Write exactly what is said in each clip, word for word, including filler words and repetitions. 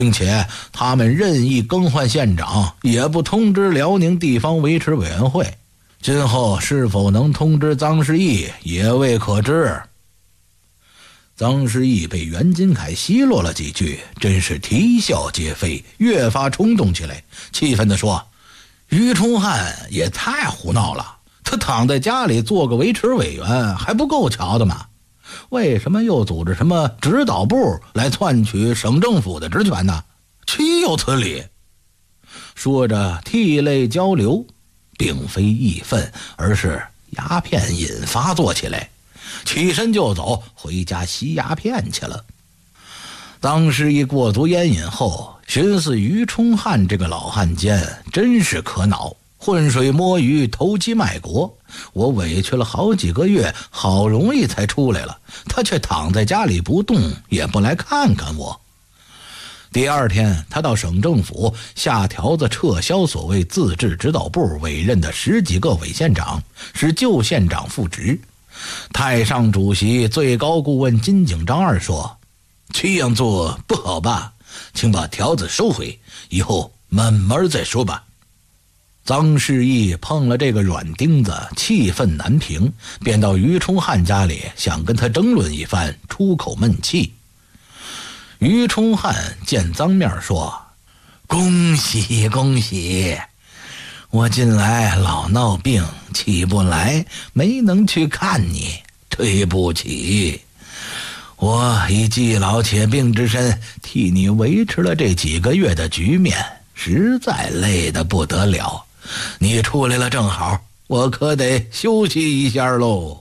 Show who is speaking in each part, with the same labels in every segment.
Speaker 1: 并且他们任意更换县长，也不通知辽宁地方维持委员会。今后是否能通知臧士义，也未可知。臧士义被袁金凯奚落了几句，真是啼笑皆非，越发冲动起来，气愤地说：于崇汉也太胡闹了，他躺在家里做个维持委员还不够瞧的吗？为什么又组织什么指导部来篡取省政府的职权呢？岂有此理！说着涕泪交流，并非义愤，而是鸦片瘾发作起来，起身就走，回家吸鸦片去了。当时一过足烟瘾后，寻思于崇汉这个老汉奸真是可恼，浑水摸鱼，投机卖国，我委屈了好几个月，好容易才出来了，他却躺在家里不动，也不来看看我。第二天，他到省政府下条子撤销所谓自治指导部委任的十几个委县长，使旧县长复职。太上主席、最高顾问金井张二说：这样做不好吧，请把条子收回，以后慢慢再说吧。臧士义碰了这个软钉子，气愤难平，便到于崇汉家里想跟他争论一番，出口闷气。于崇汉见臧面说：恭喜恭喜，我近来老闹病起不来，没能去看你，对不起。我以既老且病之身替你维持了这几个月的局面，实在累得不得了。你出来了正好，我可得休息一下喽。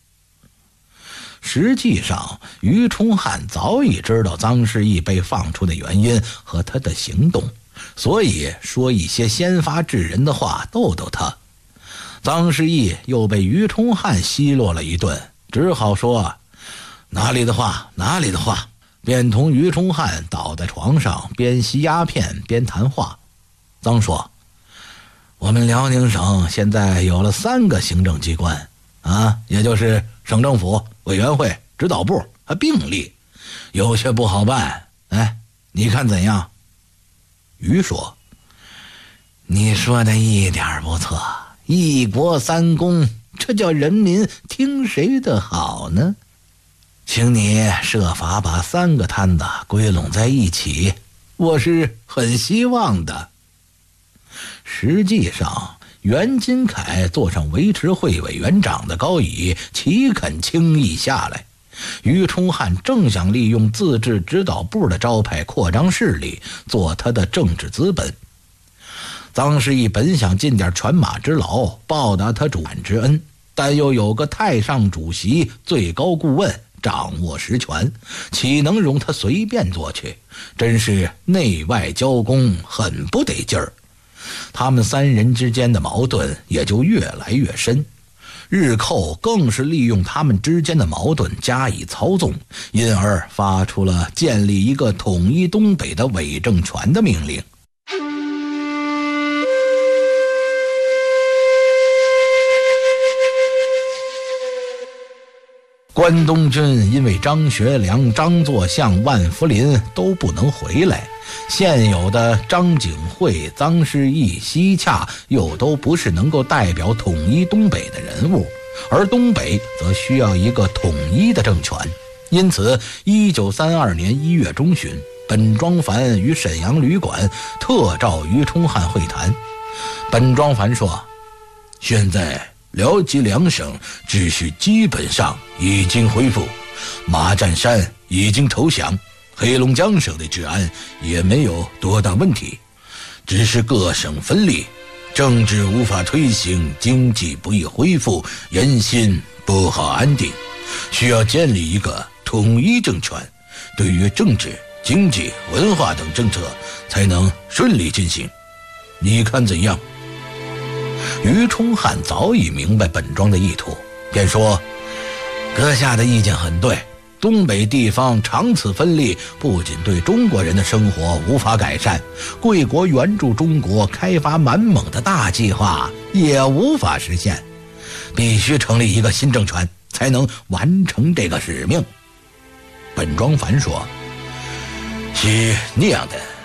Speaker 1: 实际上，于崇汉早已知道臧士义被放出的原因和他的行动，所以说一些先发制人的话逗逗他。臧士义又被于崇汉奚落了一顿，只好说：哪里的话哪里的话，便同于崇汉倒在床上，边吸鸦片边谈话。臧说：我们辽宁省现在有了三个行政机关啊，也就是省政府、委员会、指导部还并立，有些不好办，哎，你看怎样？于说：你说的一点不错，一国三公，这叫人民听谁的好呢？请你设法把三个摊子归拢在一起，我是很希望的。实际上，袁金凯坐上维持会委员长的高椅，岂肯轻易下来？于崇汉正想利用自治指导部的招牌扩张势力，做他的政治资本。臧士义本想尽点犬马之劳，报答他主管之恩，但又有个太上主席、最高顾问掌握实权，岂能容他随便做去？真是内外交攻，很不得劲儿。他们三人之间的矛盾也就越来越深，日寇更是利用他们之间的矛盾加以操纵，因而发出了建立一个统一东北的伪政权的命令。关东军因为张学良、张作相、万福林都不能回来，现有的张景惠、臧士义、西洽又都不是能够代表统一东北的人物，而东北则需要一个统一的政权。因此一九三二年一月中旬，本庄繁于沈阳旅馆特召于崇汉会谈。本庄繁说：现在辽吉两省秩序基本上已经恢复，马占山已经投降，黑龙江省的治安也没有多大问题，只是各省分立，政治无法推行，经济不易恢复，人心不好安定，需要建立一个统一政权，对于政治、经济、文化等政策才能顺利进行，你看怎样？于崇汉早已明白本庄的意图，便说：阁下的意见很对，东北地方长此分立，不仅对中国人的生活无法改善，贵国援助中国开发满蒙的大计划也无法实现，必须成立一个新政权，才能完成这个使命。本庄繁说： 是那样的。